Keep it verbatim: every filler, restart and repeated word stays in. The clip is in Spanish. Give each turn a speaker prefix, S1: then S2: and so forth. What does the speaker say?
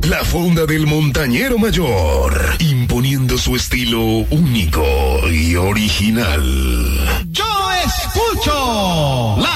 S1: La fonda del montañero mayor, imponiendo su estilo único y original.
S2: Yo escucho la